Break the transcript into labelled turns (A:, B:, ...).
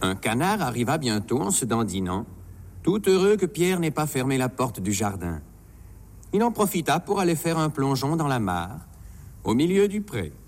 A: Un canard arriva bientôt en se dandinant, tout heureux que Pierre n'ait pas fermé la porte du jardin. Il en profita pour aller faire un plongeon dans la mare, au milieu du pré.